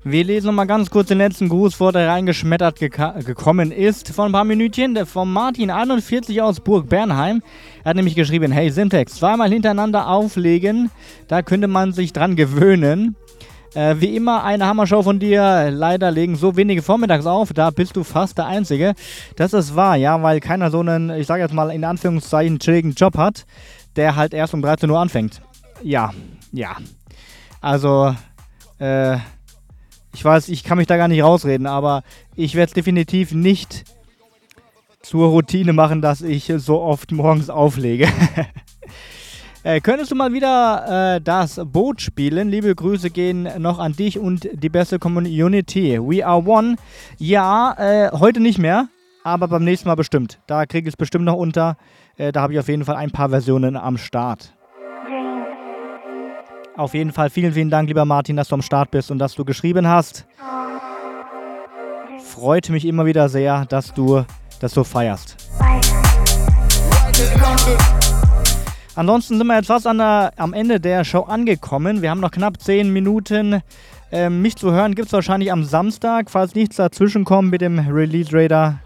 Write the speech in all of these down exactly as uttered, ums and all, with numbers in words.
Wir lesen nochmal ganz kurz den letzten Gruß vor, der reingeschmettert geka- gekommen ist. Vor ein paar Minütchen, der von Martin einundvierzig aus Burg Bernheim. Er hat nämlich geschrieben, hey Simtex, zweimal hintereinander auflegen, da könnte man sich dran gewöhnen. Äh, wie immer eine Hammershow von dir, leider legen so wenige vormittags auf, da bist du fast der Einzige. Das ist wahr, ja, weil keiner so einen, ich sage jetzt mal in Anführungszeichen, chilligen Job hat, der halt erst um dreizehn Uhr anfängt. Ja, ja. Also, äh... ich weiß, ich kann mich da gar nicht rausreden, aber ich werde es definitiv nicht zur Routine machen, dass ich so oft morgens auflege. äh, könntest du mal wieder äh, das Boot spielen? Liebe Grüße gehen noch an dich und die beste Community. We are one. Ja, äh, heute nicht mehr, aber beim nächsten Mal bestimmt. Da kriege ich es bestimmt noch unter. Äh, da habe ich auf jeden Fall ein paar Versionen am Start. Auf jeden Fall vielen, vielen Dank, lieber Martin, dass du am Start bist und dass du geschrieben hast. Freut mich immer wieder sehr, dass du das so feierst. Ansonsten sind wir jetzt fast an der, am Ende der Show angekommen. Wir haben noch knapp zehn Minuten. Ähm, mich zu hören gibt es wahrscheinlich am Samstag, falls nichts dazwischen kommt mit dem Release Radar.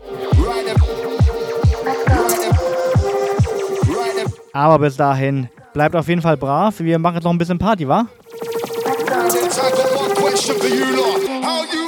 Aber bis dahin, bleibt auf jeden Fall brav. Wir machen jetzt noch ein bisschen Party, wa?